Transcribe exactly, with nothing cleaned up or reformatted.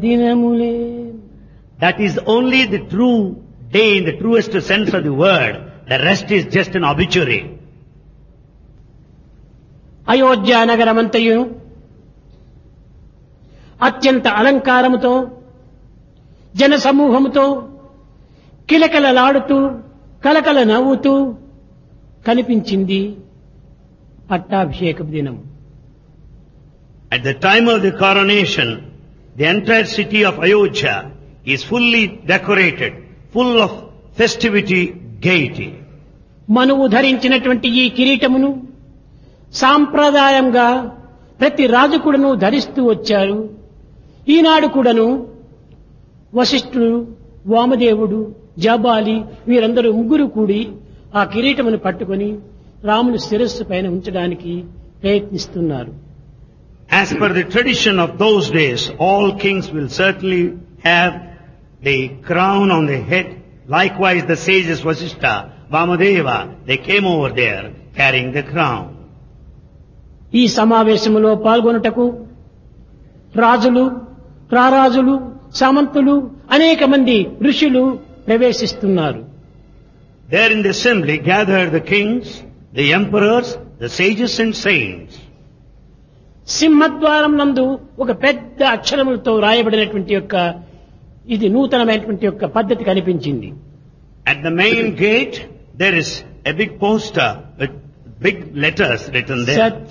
దినములే. That is only the true day in the truest sense of the word. The rest is just an obituary. Ayodhya నగరమంతయు అత్యంత అలంకారముతో జన సమూహముతో కిలకలలాడుతూ కలకల నవ్వుతూ కనిపించింది పట్టాభిషేక దినం. At the time of the coronation, the entire city of Ayodhya is fully decorated, full of festivity, gaiety. మనువు ధరించినటువంటి ఈ కిరీటమును సాంప్రదాయంగా ప్రతి రాజు కూడాను ధరిస్తూ వచ్చారు. ఈనాడు కూడాను వశిష్ఠుడు, వామదేవుడు, జాబాలి వీరందరూ ముగ్గురు కూడి ఆ కిరీటమును పట్టుకొని రాముని శిరస్సు పైన ఉంచడానికి ప్రయత్నిస్తున్నారు. As per the tradition of those days, all kings will certainly have the crown on their head. Likewise, the sages Vasishtha, Vamadeva, they came over there carrying the crown. ఈ సమావేశములో పాల్గొనుటకు రాజులు, రారాజులు, సామంతులు, అనేక మంది ఋషులు ప్రవేశిస్తున్నారు. There in the assembly gathered the kings, the emperors, the sages and saints. సింహద్వారం నందు ఒక పెద్ద అక్షరములతో రాయబడినటువంటి యొక్క ఇది నూతనమైనటువంటి యొక్క పద్ధతి కనిపించింది. At the main gate, there is a big poster with big letters written there.